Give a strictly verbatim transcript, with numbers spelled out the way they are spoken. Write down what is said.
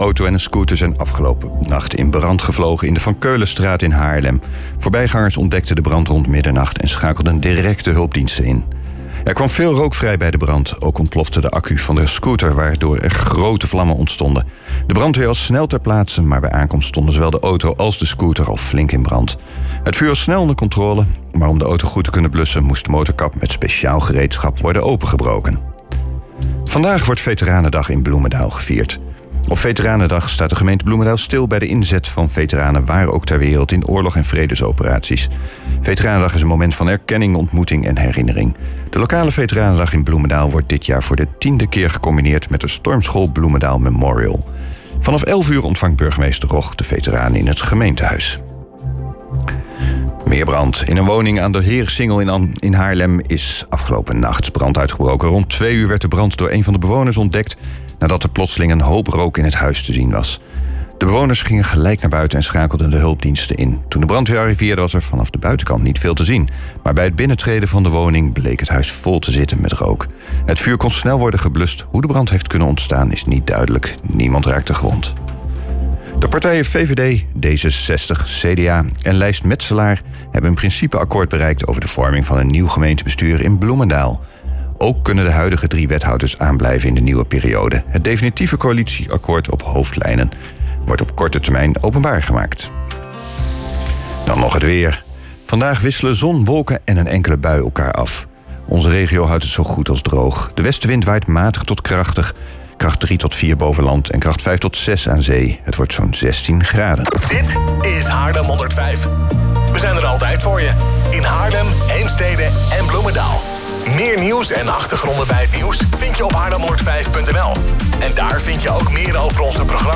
auto en een scooter zijn afgelopen nacht in brand gevlogen in de Van Keulenstraat in Haarlem. Voorbijgangers ontdekten de brand rond middernacht en schakelden direct de hulpdiensten in. Er kwam veel rook vrij bij de brand. Ook ontplofte de accu van de scooter, waardoor er grote vlammen ontstonden. De brandweer was snel ter plaatse, maar bij aankomst stonden zowel de auto als de scooter al flink in brand. Het vuur was snel onder controle, maar om de auto goed te kunnen blussen moest de motorkap met speciaal gereedschap worden opengebroken. Vandaag wordt Veteranendag in Bloemendaal gevierd. Op Veteranendag staat de gemeente Bloemendaal stil bij de inzet van veteranen waar ook ter wereld in oorlog- en vredesoperaties. Veteranendag is een moment van erkenning, ontmoeting en herinnering. De lokale Veteranendag in Bloemendaal wordt dit jaar voor de tiende keer gecombineerd met de Stormschool Bloemendaal Memorial. Vanaf elf uur ontvangt burgemeester Rog de veteranen in het gemeentehuis. Meer brand. In een woning aan de Heersingel in, in Haarlem is afgelopen nacht brand uitgebroken. Rond twee uur werd de brand door een van de bewoners ontdekt nadat er plotseling een hoop rook in het huis te zien was. De bewoners gingen gelijk naar buiten en schakelden de hulpdiensten in. Toen de brandweer arriveerde was er vanaf de buitenkant niet veel te zien. Maar bij het binnentreden van de woning bleek het huis vol te zitten met rook. Het vuur kon snel worden geblust. Hoe de brand heeft kunnen ontstaan is niet duidelijk. Niemand raakte gewond. De partijen V V D, D zesenzestig, C D A en Lijst Metselaar hebben een principeakkoord bereikt over de vorming van een nieuw gemeentebestuur in Bloemendaal. Ook kunnen de huidige drie wethouders aanblijven in de nieuwe periode. Het definitieve coalitieakkoord op hoofdlijnen wordt op korte termijn openbaar gemaakt. Dan nog het weer. Vandaag wisselen zon, wolken en een enkele bui elkaar af. Onze regio houdt het zo goed als droog. De westenwind waait matig tot krachtig. Kracht drie tot vier boven land en kracht vijf tot zes aan zee. Het wordt zo'n zestien graden. Dit is Haarlem honderdvijf. We zijn er altijd voor je. In Haarlem, Heemstede en Bloemendaal. Meer nieuws en achtergronden bij het nieuws vind je op haarlem honderdvijf punt n l. En daar vind je ook meer over onze programma's.